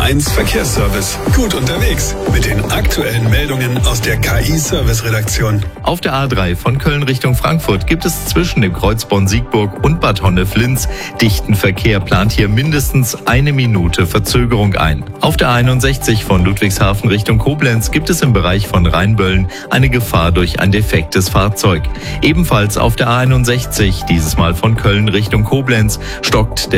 1 Verkehrsservice. Gut unterwegs mit den aktuellen Meldungen aus der KI-Service-Redaktion. Auf der A3 von Köln Richtung Frankfurt gibt es zwischen dem Kreuz Bonn-Siegburg und Bad Honnef-Linz dichten Verkehr, plant hier mindestens 1 Minute Verzögerung ein. Auf der 61 von Ludwigshafen Richtung Koblenz gibt es im Bereich von Rheinböllen eine Gefahr durch ein defektes Fahrzeug. Ebenfalls auf der A61, dieses Mal von Köln Richtung Koblenz, stockt der